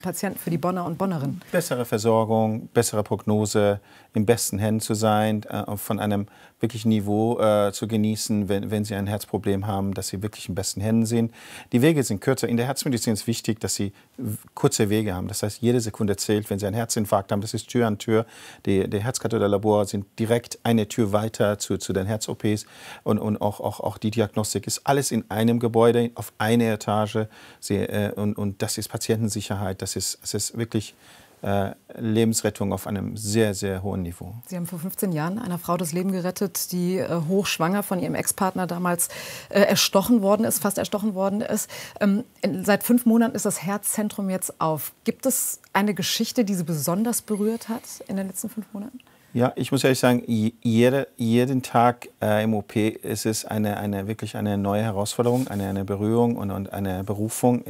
Patienten, für die Bonner und Bonnerinnen? Bessere Versorgung, bessere Prognose, in besten Händen zu sein, von einem wirklichen Niveau zu genießen, wenn sie ein Herzproblem haben, dass sie wirklich in besten Händen sind. Die Wege sind kürzer. In der Herzmedizin ist wichtig, dass sie kurze Wege haben. Das heißt, jede Sekunde zählt, wenn sie einen Herzinfarkt haben. Das ist Tür an Tür. Die Herzkatheterlabore sind direkt eine Tür weiter zu den Herz-OPs. Und auch die Diagnostik ist alles in einem Gebäude, auf einer Etage. Und das ist Patientensicherheit. Das ist wirklich Lebensrettung auf einem sehr, sehr hohen Niveau. Sie haben vor 15 Jahren einer Frau das Leben gerettet, die hochschwanger von ihrem Ex-Partner damals erstochen worden ist, fast erstochen worden ist. Seit 5 Monaten ist das Herzzentrum jetzt auf. Gibt es eine Geschichte, die Sie besonders berührt hat in den letzten 5 Monaten? Ja, ich muss ehrlich sagen, jeden Tag im OP ist es wirklich eine neue Herausforderung, eine Berührung und eine Berufung.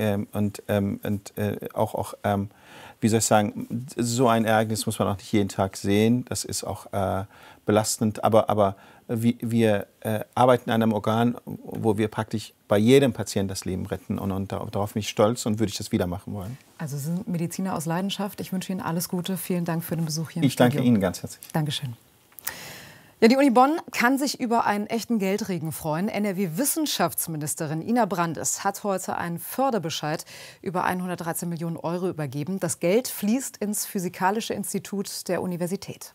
Wie soll ich sagen, so ein Ereignis muss man auch nicht jeden Tag sehen. Das ist auch belastend. Aber wir arbeiten an einem Organ, wo wir praktisch bei jedem Patienten das Leben retten. Und darauf bin ich stolz und würde ich das wieder machen wollen. Also Sie sind Mediziner aus Leidenschaft. Ich wünsche Ihnen alles Gute. Vielen Dank für den Besuch hier im Studio. Ich danke Ihnen ganz herzlich. Dankeschön. Ja, die Uni Bonn kann sich über einen echten Geldregen freuen. NRW-Wissenschaftsministerin Ina Brandes hat heute einen Förderbescheid über 113 Millionen € übergeben. Das Geld fließt ins Physikalische Institut der Universität.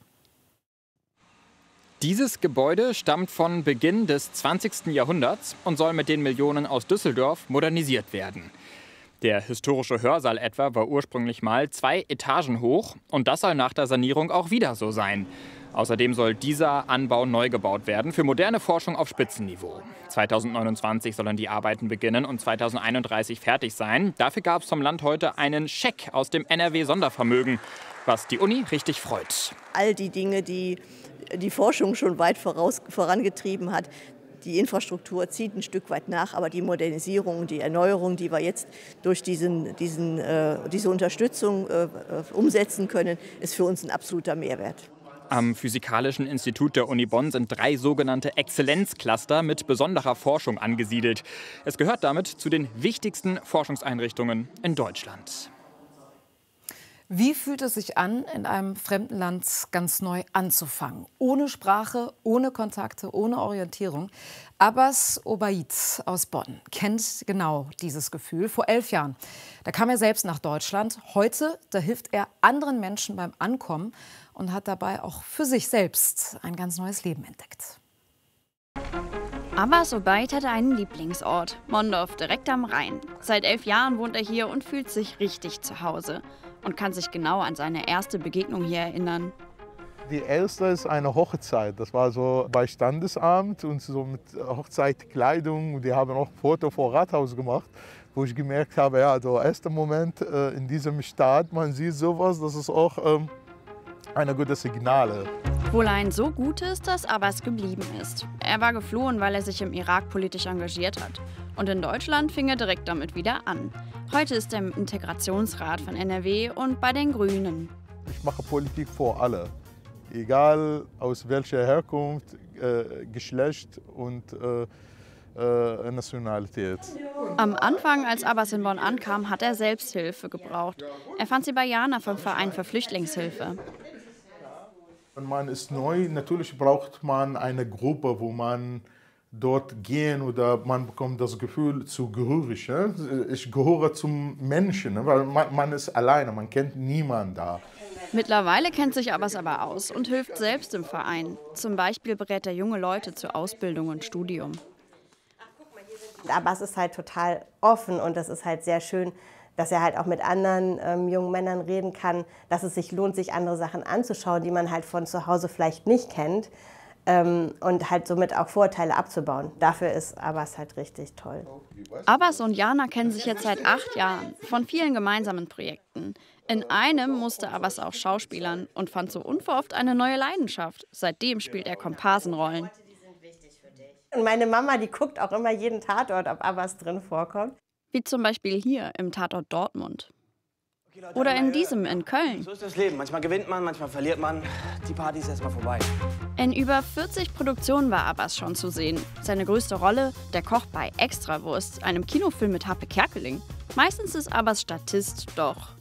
Dieses Gebäude stammt von Beginn des 20. Jahrhunderts und soll mit den Millionen aus Düsseldorf modernisiert werden. Der historische Hörsaal etwa war ursprünglich mal 2 Etagen hoch und das soll nach der Sanierung auch wieder so sein. Außerdem soll dieser Anbau neu gebaut werden für moderne Forschung auf Spitzenniveau. 2029 sollen die Arbeiten beginnen und 2031 fertig sein. Dafür gab es vom Land heute einen Scheck aus dem NRW-Sondervermögen, was die Uni richtig freut. All die Dinge, die die Forschung schon weit vorangetrieben hat, die Infrastruktur zieht ein Stück weit nach, aber die Modernisierung, die Erneuerung, die wir jetzt durch diese Unterstützung umsetzen können, ist für uns ein absoluter Mehrwert. Am Physikalischen Institut der Uni Bonn sind 3 sogenannte Exzellenzcluster mit besonderer Forschung angesiedelt. Es gehört damit zu den wichtigsten Forschungseinrichtungen in Deutschland. Wie fühlt es sich an, in einem fremden Land ganz neu anzufangen? Ohne Sprache, ohne Kontakte, ohne Orientierung. Abbas Obaid aus Bonn kennt genau dieses Gefühl. Vor 11 Jahren, da kam er selbst nach Deutschland. Heute, da hilft er anderen Menschen beim Ankommen und hat dabei auch für sich selbst ein ganz neues Leben entdeckt. Abbas Obaid hatte einen Lieblingsort, Mondorf, direkt am Rhein. Seit 11 Jahren wohnt er hier und fühlt sich richtig zu Hause und kann sich genau an seine erste Begegnung hier erinnern. Die erste ist eine Hochzeit. Das war so bei Standesamt und so mit Hochzeitkleidung. Die haben auch Foto vor Rathaus gemacht, wo ich gemerkt habe, ja, der erste Moment in diesem Staat, man sieht sowas, das ist auch eine gute Signale. Wohl ein so gutes, dass Abbas geblieben ist. Er war geflohen, weil er sich im Irak politisch engagiert hat. Und in Deutschland fing er direkt damit wieder an. Heute ist er im Integrationsrat von NRW und bei den Grünen. Ich mache Politik für alle. Egal aus welcher Herkunft, Geschlecht und Nationalität. Am Anfang, als Abbas in Bonn ankam, hat er Selbsthilfe gebraucht. Er fand sie bei Jana vom Verein für Flüchtlingshilfe. Wenn man ist neu, natürlich braucht man eine Gruppe, wo man dort gehen oder man bekommt das Gefühl zugehörig. Ich gehöre zum Menschen, weil man ist alleine, man kennt niemanden da. Mittlerweile kennt sich Abbas aber aus und hilft selbst im Verein. Zum Beispiel berät er junge Leute zur Ausbildung und Studium. Abbas ist halt total offen und das ist halt sehr schön, dass er halt auch mit anderen jungen Männern reden kann, dass es sich lohnt, sich andere Sachen anzuschauen, die man halt von zu Hause vielleicht nicht kennt und halt somit auch Vorurteile abzubauen. Dafür ist Abbas halt richtig toll. Abbas und Jana kennen sich jetzt seit 8 Jahren von vielen gemeinsamen Projekten. In einem musste Abbas auch schauspielern und fand so unverhofft eine neue Leidenschaft. Seitdem spielt er Komparsenrollen. Und meine Mama, die guckt auch immer jeden Tatort, ob Abbas drin vorkommt. Wie zum Beispiel hier im Tatort Dortmund. Oder in diesem in Köln. So ist das Leben. Manchmal gewinnt man, manchmal verliert man. Die Party ist erstmal vorbei. In über 40 Produktionen war Abbas schon zu sehen. Seine größte Rolle, der Koch bei Extrawurst, einem Kinofilm mit Happe Kerkeling. Meistens ist Abbas Statist, doch